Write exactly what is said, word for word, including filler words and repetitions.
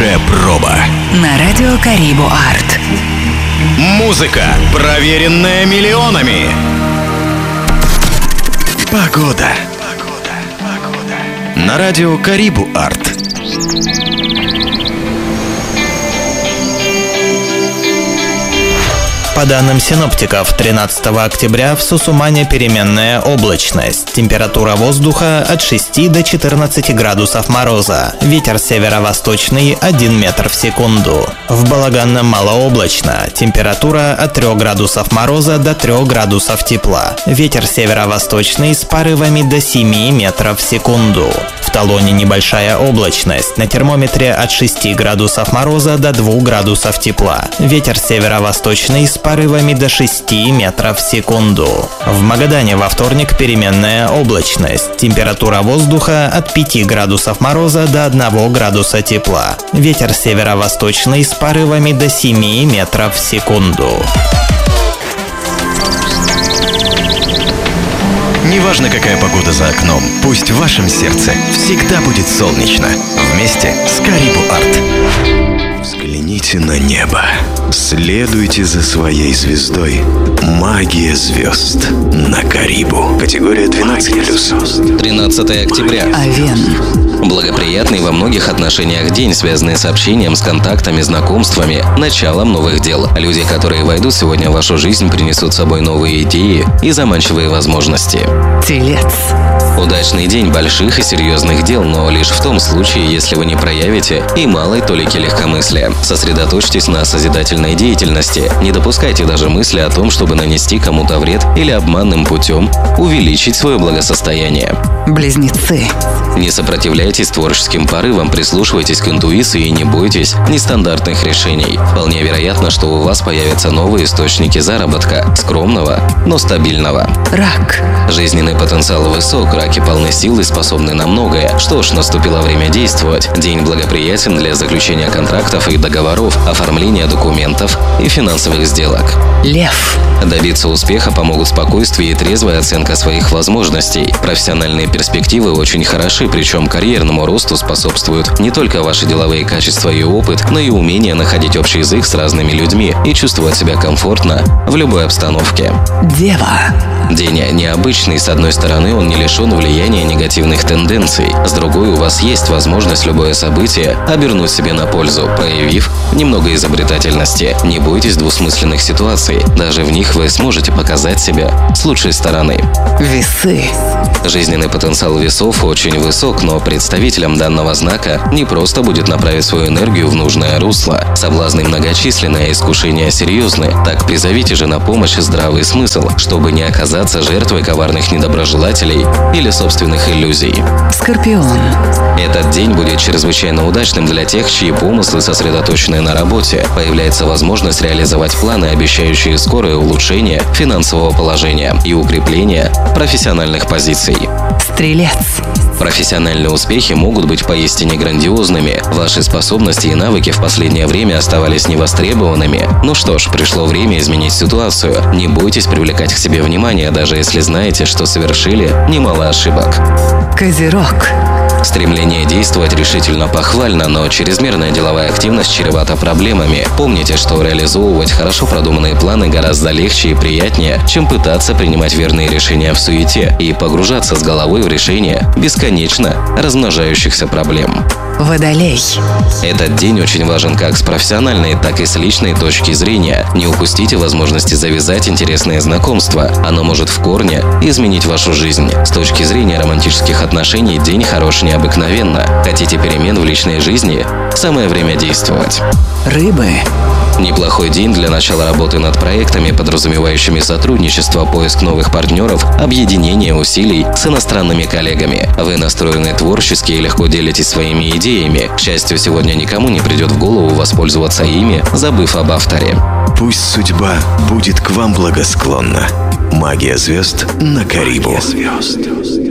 Хорошая проба. На радио Карибу Арт. Музыка, проверенная миллионами. Погода. На радио Карибу Арт. По данным синоптиков, тринадцатого октября в Сусумане переменная облачность. Температура воздуха от шести до четырнадцати градусов мороза. Ветер северо-восточный один метр в секунду. В Балаганном малооблачно. Температура от трёх градусов мороза до трёх градусов тепла. Ветер северо-восточный с порывами до семи метров в секунду. В Талоне небольшая облачность. На термометре от шести градусов мороза до двух градусов тепла. Ветер северо-восточный с порывами до шести метров в секунду. В Магадане во вторник переменная облачность. Температура воздуха от пяти градусов мороза до одного градуса тепла. Ветер северо-восточный с порывами до семи метров в секунду. Неважно, какая погода за окном, пусть в вашем сердце всегда будет солнечно. Вместе с Карибу Арт. Взгляните на небо. Следуйте за своей звездой. Магия звезд на Карибу. Категория двенадцать плюс. тринадцатого октября. Овен. Благоприятный во многих отношениях день, связанный с общением, с контактами, знакомствами, началом новых дел. Люди, которые войдут сегодня в вашу жизнь, принесут с собой новые идеи и заманчивые возможности. Телец. Удачный день больших и серьезных дел, но лишь в том случае, если вы не проявите и малой толики легкомыслия. Сосредоточьтесь на созидательной деятельности. Не допускайте даже мысли о том, чтобы нанести кому-то вред или обманным путем увеличить свое благосостояние. Близнецы. Не сопротивляйтесь творческим порывам, прислушивайтесь к интуиции и не бойтесь нестандартных решений. Вполне вероятно, что у вас появятся новые источники заработка, скромного, но стабильного. Рак. Жизненный потенциал высок, раки полны сил и способны на многое. Что ж, наступило время действовать. День благоприятен для заключения контрактов и договоров, оформления документов и финансовых сделок. Лев. Добиться успеха помогут спокойствие и трезвая оценка своих возможностей. Профессиональные перспективы очень хороши, причем карьерному росту способствуют не только ваши деловые качества и опыт, но и умение находить общий язык с разными людьми и чувствовать себя комфортно в любой обстановке. Дева. День необычный. С одной стороны, он не лишен влияния негативных тенденций. С другой, у вас есть возможность любое событие обернуть себе на пользу, проявив немного изобретательности. Не бойтесь двусмысленных ситуаций. Даже в них вы сможете показать себя с лучшей стороны. Весы. Жизненный потенциал весов очень высок, но представителям данного знака не просто будет направить свою энергию в нужное русло. Соблазны многочисленные, искушения серьезны. Так призовите же на помощь здравый смысл, чтобы не оказаться жертвой коварных недоброжелателей или собственных иллюзий. Скорпион. Этот день будет чрезвычайно удачным для тех, чьи помыслы сосредоточены на работе. Появляется возможность реализовать планы, обещающие скорое улучшение финансового положения и укрепление профессиональных позиций. Стрелец. Профессиональные успехи могут быть поистине грандиозными. Ваши способности и навыки в последнее время оставались невостребованными. Ну что ж, пришло время изменить ситуацию. Не бойтесь привлекать к себе внимание, даже если знаете, что совершили немало ошибок. Козерог. Стремление действовать решительно похвально, но чрезмерная деловая активность чревата проблемами. Помните, что реализовывать хорошо продуманные планы гораздо легче и приятнее, чем пытаться принимать верные решения в суете и погружаться с головой в решение бесконечно размножающихся проблем. Водолей. Этот день очень важен как с профессиональной, так и с личной точки зрения. Не упустите возможности завязать интересные знакомства. Оно может в корне изменить вашу жизнь. С точки зрения романтических отношений день хорош необыкновенно. Хотите перемен в личной жизни? Самое время действовать. Рыбы. Неплохой день для начала работы над проектами, подразумевающими сотрудничество, поиск новых партнеров, объединение усилий с иностранными коллегами. Вы настроены творчески и легко делитесь своими идеями. К счастью, сегодня никому не придет в голову воспользоваться ими, забыв об авторе. Пусть судьба будет к вам благосклонна. Магия звезд на Карибу. Магия звезд.